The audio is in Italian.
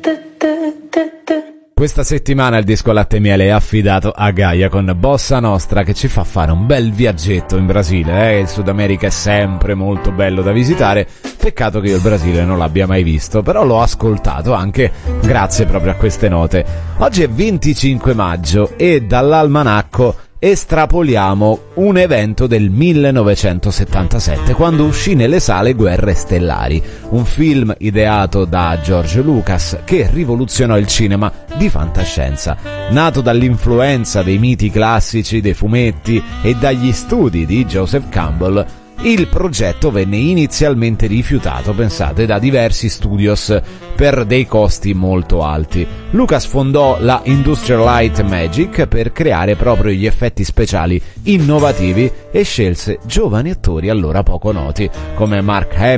Questa settimana il disco Latte e Miele è affidato a Gaia con Bossa Nostra, che ci fa fare un bel viaggetto in Brasile. Il Sud America è sempre molto bello da visitare, peccato che io il Brasile non l'abbia mai visto, però l'ho ascoltato anche grazie proprio a queste note. Oggi è 25 maggio e dall'almanacco estrapoliamo un evento del 1977, quando uscì nelle sale Guerre Stellari, un film ideato da George Lucas che rivoluzionò il cinema di fantascienza. Nato dall'influenza dei miti classici, dei fumetti e dagli studi di Joseph Campbell, il progetto venne inizialmente rifiutato, pensate, da diversi studios per dei costi molto alti. Lucas fondò la Industrial Light Magic per creare proprio gli effetti speciali innovativi e scelse giovani attori allora poco noti come Mark Hamill,